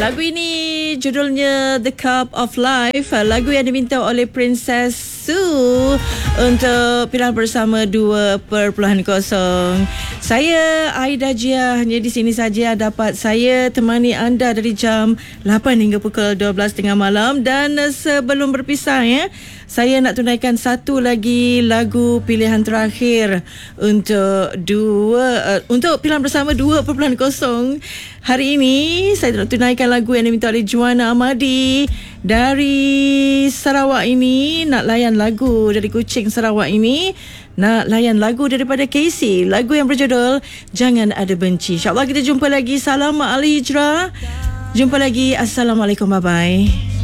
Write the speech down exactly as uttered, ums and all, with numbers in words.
Lagu ini judulnya The Cup of Life. Lagu yang diminta oleh Princess Sue untuk pilihan bersama dua perpuluhan kosong. Saya Aida Jia, hanya di sini saja dapat saya temani anda dari jam lapan hingga pukul dua belas tengah malam. Dan sebelum berpisah ya, saya nak tunaikan satu lagi lagu pilihan terakhir untuk dua uh, untuk pilihan bersama dua perpuluhan kosong. Hari ini saya nak tunaikan lagu yang diminta oleh Juana Amadi dari Sarawak ini. Nak layan lagu dari Kuching Sarawak ini. Nak layan lagu daripada Casey, lagu yang berjudul Jangan Ada Benci. InsyaAllah kita jumpa lagi. Salam Al-Hijrah. Jumpa lagi. Assalamualaikum. Bye-bye.